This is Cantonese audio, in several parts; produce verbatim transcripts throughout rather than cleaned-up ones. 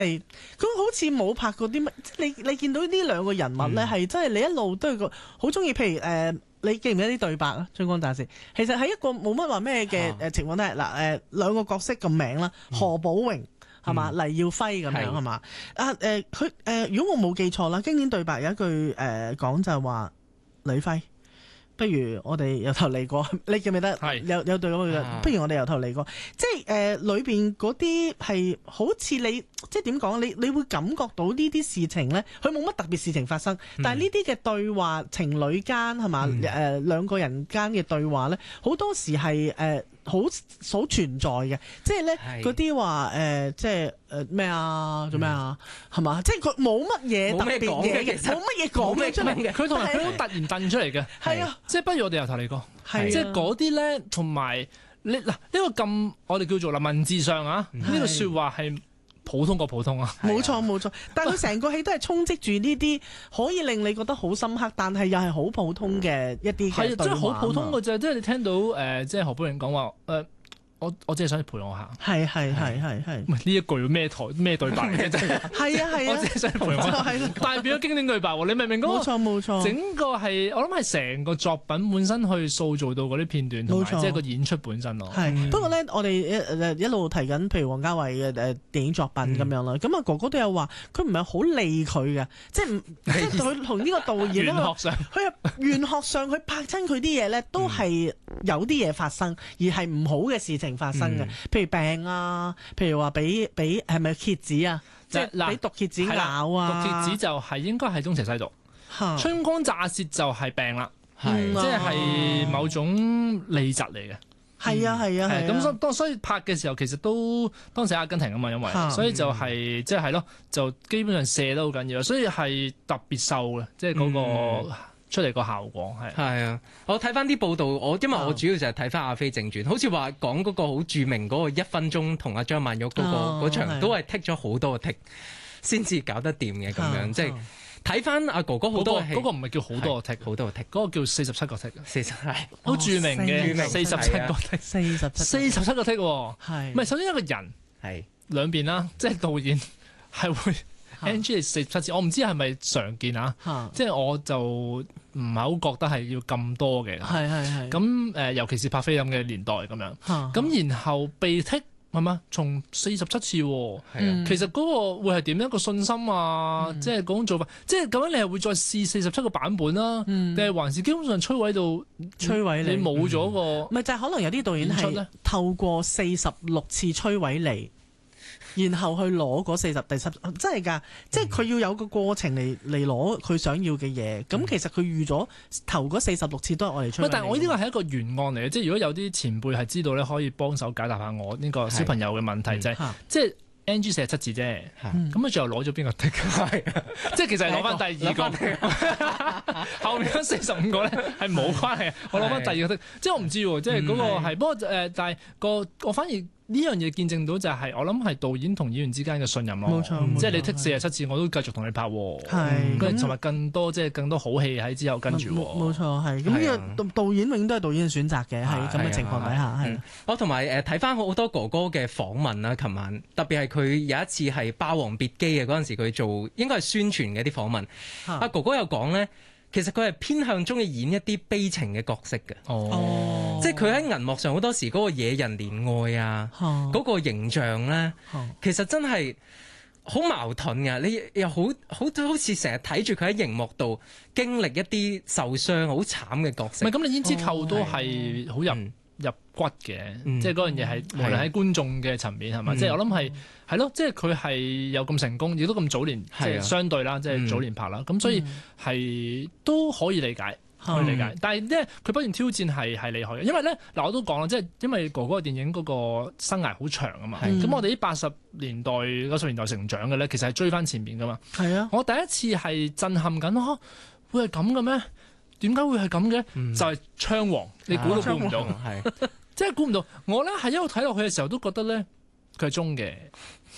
係佢好似冇拍過啲乜，即係你你見到呢兩個人物咧，係、嗯、真係你一路都係個好中意。譬如誒、呃，你記唔記得啲對白啊？春光乍泄，其實喺一個冇乜話咩嘅誒情況咧，嗱誒兩個角色嘅名啦，何寶榮係嘛，黎耀輝咁樣係嘛啊誒，佢誒、呃、如果我冇記錯啦，經典對白有一句誒講、呃、就係話李輝。不如我哋由頭嚟過，你記唔記得？有有對咁嘅，不如我哋由頭嚟過。即係誒、呃，裏邊嗰啲係好似你，即係點講？你你會感覺到呢啲事情咧，佢冇乜特別事情發生，嗯、但係呢啲嘅對話，情侶間係嘛？誒、嗯呃、兩個人間嘅對話咧，好多時係誒好好存在嘅。即係咧嗰啲話誒，即係誒咩啊？做咩啊？係、嗯、嘛？即係佢冇乜嘢特別嘢嘅，冇乜嘢講嘅出嚟嘅。 佢同埋佢好突然掟出嚟嘅。係啊。即係不如我哋由頭嚟過，即係嗰啲咧，同埋你嗱呢個咁，我哋叫做嗱文字上啊，呢個説話係普通過普通啊， 冇錯冇錯。但係佢成個戲都係充斥住呢啲可以令你覺得好深刻，但係又係好普通嘅一啲嘅對話。係啊，即係好普通嘅啫，即係你聽到誒、呃，即係何寶榮講話誒。呃我我只係想你陪我行，係係係係係。唔係呢一句咩台咩對白嘅真係。係啊係啊。我只係想你陪我行，代表咗經典對白喎。你明唔明嗰個？冇錯冇錯。整個係我諗係成個作品本身去塑造到嗰啲片段，同埋即係個演出本身咯。係。不過咧，我哋一一路提緊，譬如王家衛嘅誒電影作品咁樣啦。咁啊哥哥都有話，佢唔係好理佢嘅，即係即係佢同呢個導演咧，佢係玄學上佢拍親佢啲嘢咧，都係有啲嘢發生，而係唔好嘅事情發生嘅，譬如病啊，譬如話俾俾係咪蠍子啊，即係俾毒蠍子咬啊，毒蠍子就係應該係中邪西毒，春光乍泄就係病啦，係即係某種痢疾嚟嘅，係啊係啊係咁，所當所以拍嘅時候其實都當時阿根廷啊嘛，因為所以就係即係係咯，就基本上射得好緊要，所以係特別瘦嘅，即係嗰個。出嚟個效果係係啊！我睇翻啲報道，我因為我主要就係睇翻《阿飛正傳》，好似話講嗰個好著名嗰個一分鐘同阿張曼玉嗰、嗰個嗰、哦、場都係剔咗好多個剔先至搞得掂嘅咁樣，哦、即係睇翻阿哥哥好多嗰、嗰個唔係、嗰個、叫好多個剔，好多個剔，嗰個叫四十七個剔，四十係好著名嘅四十七個剔，四十七四十七個剔喎，係唔係？首先一個人係兩邊啦，即係導演係會。N G 係四十七次，我唔知係咪常見啊，即係我就唔係好覺得係要咁多嘅。係係係。咁誒，尤其是拍菲林嘅年代咁樣。咁然後被剔係嘛？從四十七次喎。係啊。其實嗰個會係點樣一個信心啊？即係嗰種做法，即係咁樣你係會再試四十七個版本啦，定係還是基本上摧毀到摧毀你冇咗個？唔係就係可能有啲導演係透過四十六次摧毀你。然後去攞嗰四十第十，真係㗎，即係佢要有個過程嚟嚟攞佢想要嘅嘢。咁、嗯、其實佢預咗頭嗰四十六次都係我嚟出。但係我呢個係一個原案嚟嘅，即係如果有啲前輩係知道咧，可以幫手解答下我呢個小朋友嘅問題，就係、是、即係 N G 四十七字啫。咁佢最後攞咗邊個剔？即係其實係攞翻第二個，後面嗰四十五個咧係冇關係。我攞翻第二個剔，即係我唔知喎，即係嗰個係。不過誒，但係個我反而。呢樣嘢見證到就係、是、我諗係導演同演員之間嘅信任咯，冇錯，即係你剔四十七次我都繼續同你拍，係跟住同埋更多即係更多好戲喺之後跟住，冇錯係咁呢個導演永遠都係導演嘅選擇嘅，喺咁嘅情況底下係。我同埋誒睇翻好多哥哥嘅訪問啦，琴晚特別係佢有一次係《霸王別姬》嘅嗰陣時，佢做應該係宣傳嘅啲訪問，阿、啊、哥哥有講咧。其實佢係偏向中意演一啲悲情嘅角色嘅，哦，即係佢喺銀幕上好多時嗰個野人憐愛啊，嗰、哦嗰個形象咧，哦、其實真係好矛盾嘅。你又好好好似成日睇住佢喺熒幕度經歷一啲受傷好慘嘅角色。唔係咁，你胭脂扣都係好入。嗯入骨嘅，嗯、即係嗰樣嘢係無論喺觀眾嘅層面係嘛，即係、嗯、我諗係係咯，即係佢係有咁成功，亦都咁早年，即係、啊、相對啦，即、就、係、是、早年拍啦，咁、嗯、所以係都可以理解，可以理解。嗯、但係咧，佢不斷挑戰係係厲害嘅，因為咧嗱，我都講啦，即係因為哥哥嘅電影嗰個生涯好長啊嘛，咁、嗯、我哋啲八十年代九十年代成長嘅咧，其實係追翻前面噶嘛。係啊，我第一次係震撼緊咯，會係咁嘅咩？點解會係咁嘅？嗯、就係槍王，你估都估唔到，係即係估唔到。我咧係一路睇落去嘅時候都覺得咧佢係忠嘅，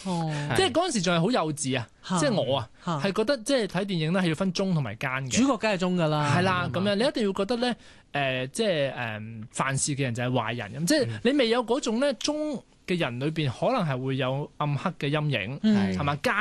即係嗰陣時仲係好幼稚啊！即係我啊，係覺得即係睇電影咧係要分忠同埋奸嘅。 主角梗係忠㗎啦。 係啦，咁樣你一定要覺得咧，誒即係誒犯事嘅人就係壞人咁，即係你未有嗰種咧忠嘅人裏邊，可能係會有暗黑嘅陰影，係嘛奸